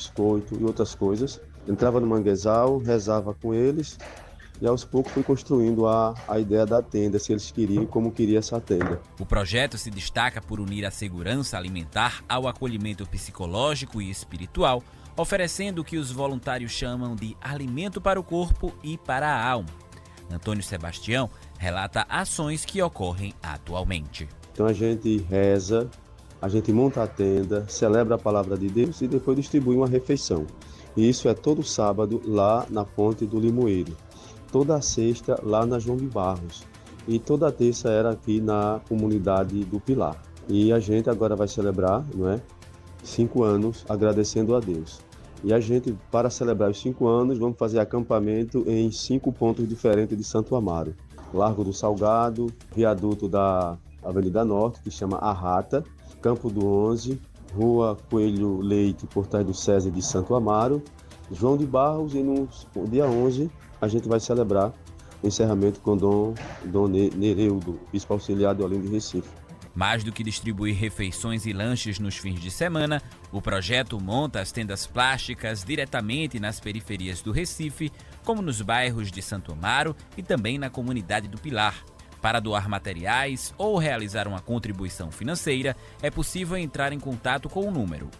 biscoito e outras coisas. Entrava no manguezal, rezava com eles e aos poucos fui construindo a ideia da tenda, se eles queriam e como queria essa tenda. O projeto se destaca por unir a segurança alimentar ao acolhimento psicológico e espiritual, oferecendo o que os voluntários chamam de alimento para o corpo e para a alma. Antônio Sebastião relata ações que ocorrem atualmente. Então a gente reza, a gente monta a tenda, celebra a palavra de Deus e depois distribui uma refeição. E isso é todo sábado lá na Ponte do Limoeiro, toda sexta lá na João de Barros e toda terça era aqui na comunidade do Pilar. E a gente agora vai celebrar, 5 anos agradecendo a Deus. E a gente, para celebrar os 5 anos, vamos fazer acampamento em 5 pontos diferentes de Santo Amaro. Largo do Salgado, viaduto da Avenida Norte, que chama A Rata, Campo do 11, Rua Coelho Leite, Portais do César de Santo Amaro, João de Barros, e no dia 11 a gente vai celebrar o encerramento com Dom Nereudo, bispo auxiliar de Olinda e Recife. Mais do que distribuir refeições e lanches nos fins de semana, o projeto monta as tendas plásticas diretamente nas periferias do Recife, como nos bairros de Santo Amaro e também na comunidade do Pilar. Para doar materiais ou realizar uma contribuição financeira, é possível entrar em contato com o número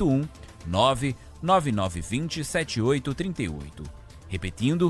81999207838. Repetindo,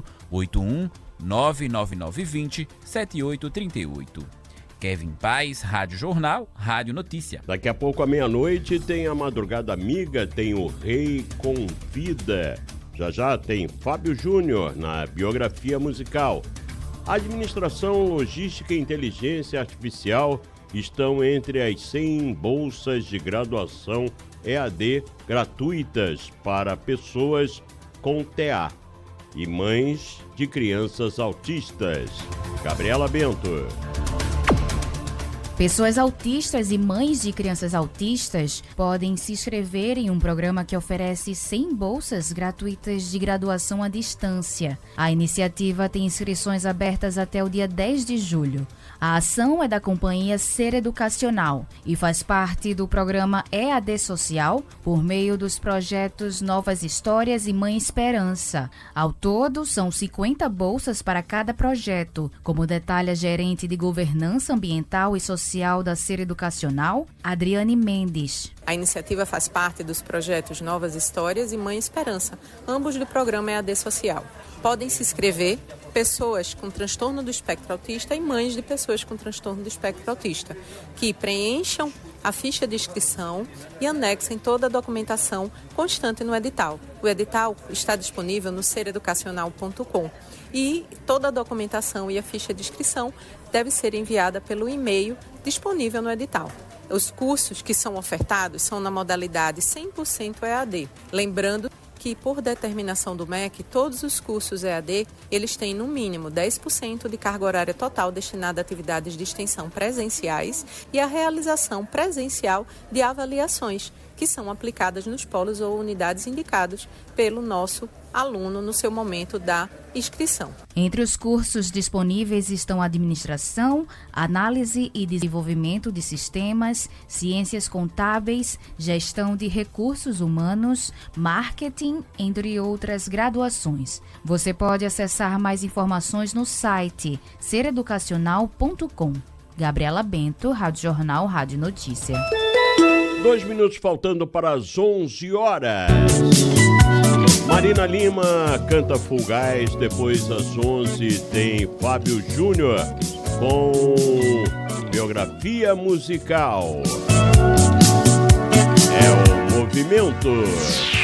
81999207838. Kevin Paz, Rádio Jornal, Rádio Notícia. Daqui a pouco, à meia-noite, tem a Madrugada Amiga, tem o Rei Convida. Já tem Fábio Júnior na biografia musical. Administração, Logística e Inteligência Artificial estão entre as 100 bolsas de graduação EAD gratuitas para pessoas com TA e mães de crianças autistas. Gabriela Bento. Pessoas autistas e mães de crianças autistas podem se inscrever em um programa que oferece 100 bolsas gratuitas de graduação à distância. A iniciativa tem inscrições abertas até o dia 10 de julho. A ação é da companhia Ser Educacional e faz parte do programa EAD Social por meio dos projetos Novas Histórias e Mãe Esperança. Ao todo, são 50 bolsas para cada projeto, como detalha a gerente de Governança Ambiental e Social da Ser Educacional, Adriane Mendes. A iniciativa faz parte dos projetos Novas Histórias e Mãe Esperança, ambos do programa EAD Social. Podem se inscrever pessoas com transtorno do espectro autista e mães de pessoas com transtorno do espectro autista, que preencham a ficha de inscrição e anexem toda a documentação constante no edital. O edital está disponível no sereducacional.com e toda a documentação e a ficha de inscrição deve ser enviada pelo e-mail disponível no edital. Os cursos que são ofertados são na modalidade 100% EAD. Lembrando que, por determinação do MEC, todos os cursos EAD, eles têm no mínimo 10% de carga horária total destinada a atividades de extensão presenciais e a realização presencial de avaliações, que são aplicadas nos polos ou unidades indicados pelo nosso aluno no seu momento da inscrição. Entre os cursos disponíveis estão Administração, Análise e Desenvolvimento de Sistemas, Ciências Contábeis, Gestão de Recursos Humanos, Marketing, entre outras graduações. Você pode acessar mais informações no site sereducacional.com. Gabriela Bento, Rádio Jornal, Rádio Notícia. 2 minutos faltando para as 11 horas. Marina Lima canta Full Gás. Depois às 11 tem Fábio Júnior com biografia musical. É o movimento.